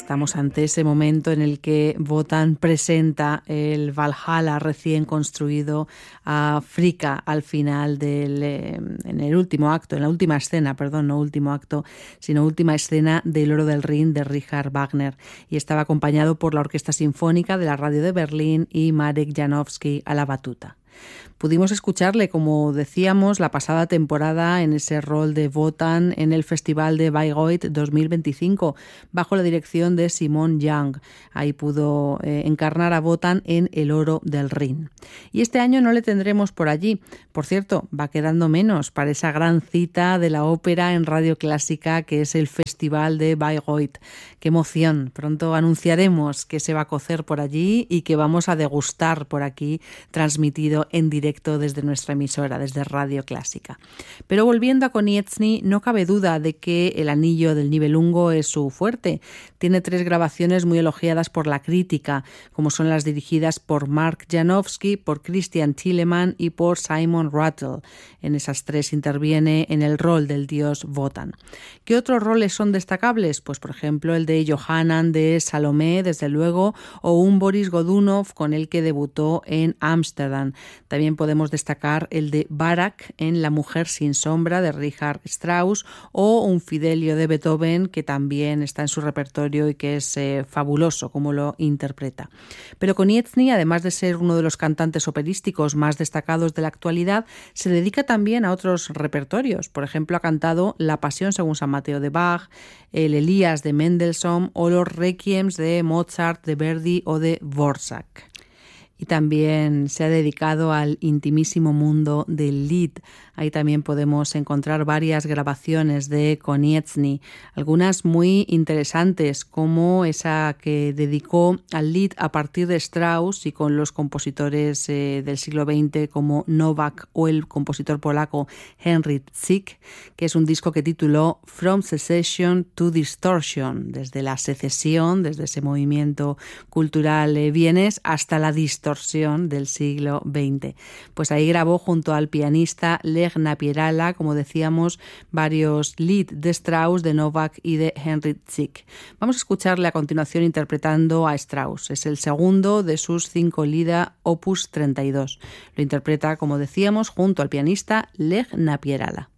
Estamos ante ese momento en el que Wotan presenta el Valhalla recién construido a Fricka al final en el último acto, en la última escena, perdón, no último acto, sino última escena del Oro del Rin de Richard Wagner, y estaba acompañado por la Orquesta Sinfónica de la Radio de Berlín y Marek Janowski a la batuta. Pudimos escucharle, como decíamos, la pasada temporada en ese rol de Wotan en el Festival de Bayreuth 2025, bajo la dirección de Simon Young. Ahí pudo encarnar a Wotan en El Oro del Rin. Y este año no le tendremos por allí. Por cierto, va quedando menos para esa gran cita de la ópera en Radio Clásica, que es el Festival de Bayreuth. ¡Qué emoción! Pronto anunciaremos que se va a cocer por allí y que vamos a degustar por aquí, transmitido en directo desde nuestra emisora, desde Radio Clásica. Pero volviendo a Konieczny, no cabe duda de que El Anillo del Nibelungo es su fuerte. Tiene 3 grabaciones muy elogiadas por la crítica, como son las dirigidas por Mark Janowski, por Christian Thielemann y por Simon Rattle. En esas 3 interviene en el rol del dios Wotan. ¿Qué otros roles son destacables? Pues por ejemplo el de Johanan de Salomé, desde luego, o un Boris Godunov con el que debutó en Ámsterdam. También podemos destacar el de Barak en La Mujer sin sombra de Richard Strauss, o un Fidelio de Beethoven, que también está en su repertorio y que es fabuloso como lo interpreta. Pero Konieczny, además de ser uno de los cantantes operísticos más destacados de la actualidad, se dedica también a otros repertorios. Por ejemplo, ha cantado La Pasión según San Mateo de Bach, el Elías de Mendelssohn o los Requiems de Mozart, de Verdi o de Dvorak. Y también se ha dedicado al intimísimo mundo del Lied. Ahí también podemos encontrar varias grabaciones de Konieczny, algunas muy interesantes, como esa que dedicó al Lied a partir de Strauss y con los compositores del siglo XX como Nowak o el compositor polaco Henryk Sick, que es un disco que tituló From Secession to Distortion, desde la secesión, desde ese movimiento cultural vienes, hasta la distorsión del siglo XX. Pues ahí grabó junto al pianista Lech Napierala, como decíamos, varios Lied de Strauss, de Nowak y de Henryk Sick. Vamos a escucharle a continuación interpretando a Strauss. Es el segundo de sus 5 Lieder, opus 32. Lo interpreta, como decíamos, junto al pianista Lech Napierala.